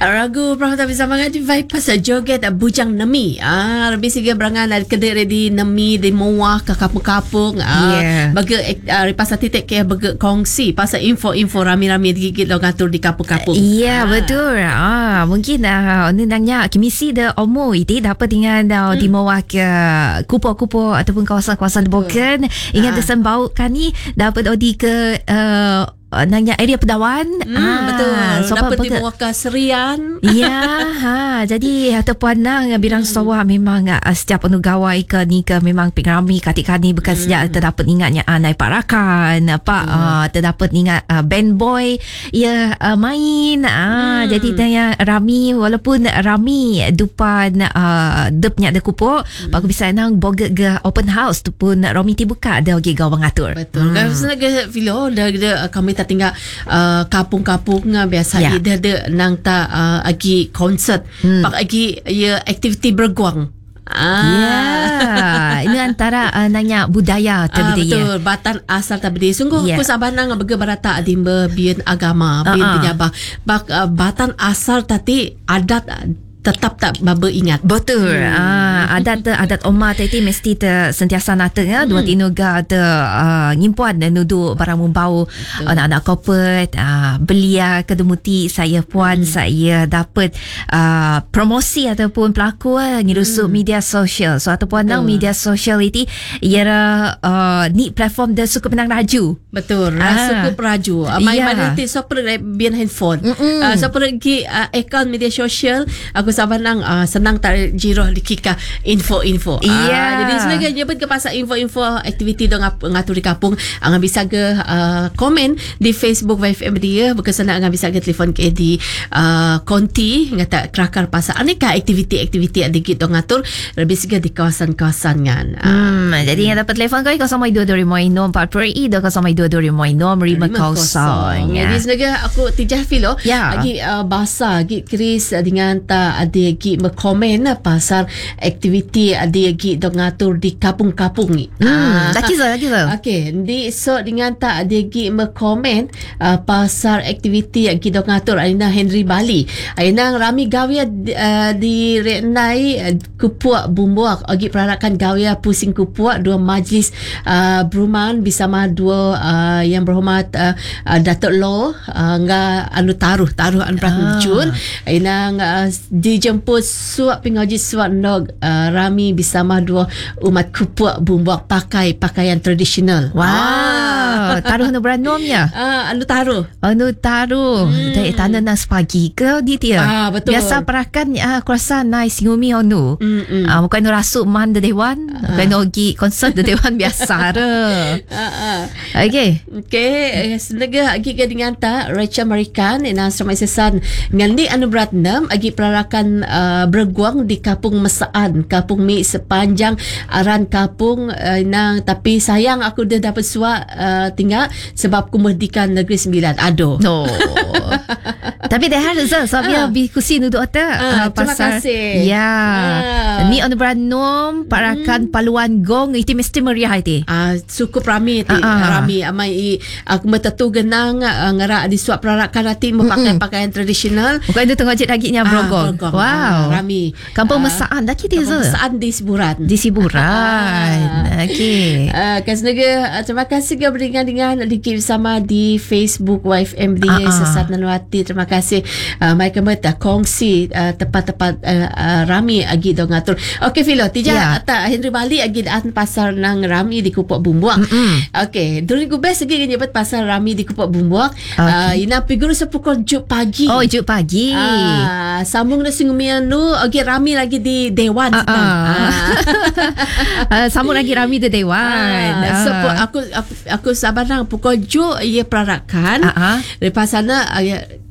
Ragu Perkhidmatan Bersama di Vibe pasal joget bujang nemi. Lebih sikit berangan kedai di nemi di Mawah ke kampung-kampung. Bagi pasal titik ke bagi kongsi pasal info-info rami-rami digigit lo ngatur di kampung-kampung. Betul. Mungkin nanya kimisi de omo itu dapat dengan di Mawah ke kupu-kupu ataupun kawasan-kawasan Boken. Ingat desan bau kan ni dapat di ke nanya area Pedawan. Betul. So, dapat di Mawaka Serian. Jadi ataupun birang sawah memang setiap penugawai ke ni ke memang pengrami katika ni bukan sejak terdapat ingatnya naik parakan terdapat ingat band boy main. Jadi tanya rami walaupun rami dupan depnya de kupuk pak bisa nang boget ke open house tu pun rami ti buka ada ogi gawang atur. Betul. Kan senaga filo dah kami tak tinggal kampung-kampung biasa dia ada nang ta agi konsert pak agi aktiviti berguang. Ini antara nanya budaya tadi betul. Batan asal tadi sungguh ku sabanang bege barata adimba bian agama bian pejabat batan asal tadi adat tetap tak baba ingat. Betul. Adat Omar tadi mesti sentiasa nata dua tinuga ngimpuan dan nudu barang membau anak-anak corporate belia kedemuti saya puan saya dapat promosi ataupun pelaku ngirusuk media sosial. So ataupun media sosial itu ia ni platform dia suka menang raju. Betul. Suka peraju. Main mana ti so per bian handphone. So pergi account media sosial aku sabanang senang tak jiroh dikika info-info. Jadi sebagai jemput ke pasal info-info aktiviti dong ngatur di kampung angan bisa ke komen di Facebook YFM dia berkesan angan bisa ke telefon ke di konti ngata kerakar pasal aneka aktiviti-aktiviti dikit dong ngatur lebih sikit di kawasan-kawasan kan. Jadi yang dapat telefon kau 0225 Jadi sebagai aku tijah filo lagi bahasa lagi Chris dengan ta ada komen pasal aktiviti ada lagi dong ngatur di kampung-kampung ni. Lagi so. Okey, di so dengan tak ada lagi komen pasal aktiviti lagi dong ngatur Alina Henry Bali. Alina rami gawia di renai kupuak bumbuak agi perarakan gawia pusing kupuak dua majlis berumahan bersama dua yang berhormat Datuk Law anu taruh Jun. Alina dijemput suap pengaji suap nog rami bersama dua umat kupuak bumbuak pakai pakaian tradisional. Taruh nu beranomnya. Anu taruh. Dari tanah nas pagi ke di dia. Betul. Biasa perakan aku rasa nice ngumi onu. Bukan nu rasuk man de dewan, bukan ogi konsert de dewan biasa re. Okey, senaga agi ke dengan ta Rachel Marikan ina Sermai Sesan ngandi anu berat 6 agi perarakan berguang di Kampung Mesaan, Kampung Mi sepanjang aran kampung nang tapi sayang aku dah dapat suak tinggal sebab kemerdekaan Negeri Sembilan. Aduh. No. Tapi dah harus sabia bikusi nudu ata terima kasih. Ni on beranom parakan paluan gong itu mesti meriah itu. Cukup rami rami amai aku metetu genang ngara di suap perarakan hati memakai pakaian tradisional. Bukan itu tengok cik laginya brogong. Wow. Rami. Kampung Mesaan dah kita Mesaan di Siburan. Okey. Kasnaga terima kasih ke beringan-ingan dikit bersama di Facebook YFM dia Sesat Nanuati. Terima kasih mai kemeta kongsi tepat-tepat rami agi dong ngatur. Okey Filo tija tak Henry Bali agi daan pasar nang rami di Kupuk Bumbuak. Okey, during gubes lagi nyebut pasar rami di Kupuk Bumbuak. Ina figur sepukul juk pagi. Juk pagi. Sambung na singumianu agi rami lagi di Dewan. Sambung lagi rami di Dewan. So aku sabarang pukul juk ia perarakan. Lepas sana